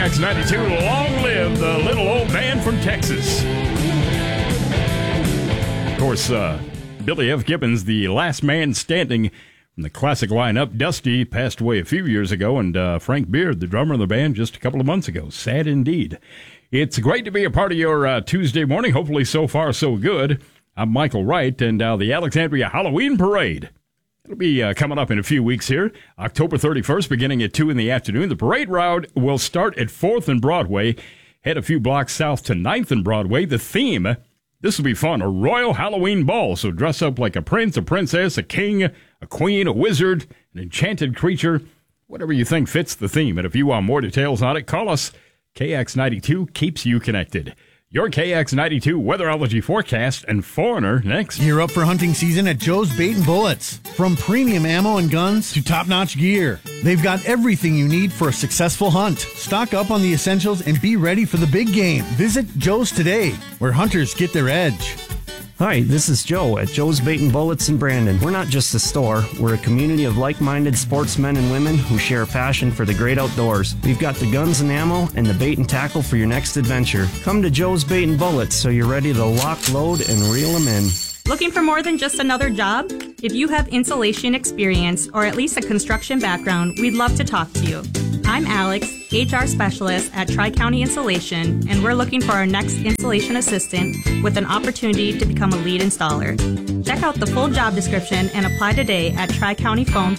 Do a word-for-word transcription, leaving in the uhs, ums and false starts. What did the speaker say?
X ninety-two, long live the little old band from Texas. Of course, uh, Billy F. Gibbons, the last man standing from the classic lineup. Dusty passed away a few years ago, and uh, Frank Beard, the drummer of the band, just a couple of months ago. Sad indeed. It's great to be a part of your uh, Tuesday morning. Hopefully so far so good. I'm Michael Wright, and uh, the Alexandria Halloween Parade. It'll be uh, coming up in a few weeks here. October thirty-first, beginning at two in the afternoon. The parade route will start at fourth and Broadway, head a few blocks south to ninth and Broadway. The theme, this will be fun, a royal Halloween ball. So dress up like a prince, a princess, a king, a queen, a wizard, an enchanted creature, whatever you think fits the theme. And if you want more details on it, call us. K X ninety-two keeps you connected. Your K X ninety-two weatherology forecast and Foreigner next. Gear up for hunting season at Joe's Bait and Bullets. From premium ammo and guns to top-notch gear, they've got everything you need for a successful hunt. Stock up on the essentials and be ready for the big game. Visit Joe's today, where hunters get their edge. Hi, this is Joe at Joe's Bait and Bullets in Brandon. We're not just a store, we're a community of like-minded sportsmen and women who share a passion for the great outdoors. We've got the guns and ammo and the bait and tackle for your next adventure. Come to Joe's Bait and Bullets so you're ready to lock, load, and reel them in. Looking for more than just another job? If you have insulation experience or at least a construction background, we'd love to talk to you. I'm Alex, H R Specialist at Tri-County Insulation, and we're looking for our next installation assistant with an opportunity to become a lead installer. Check out the full job description and apply today at tri county phone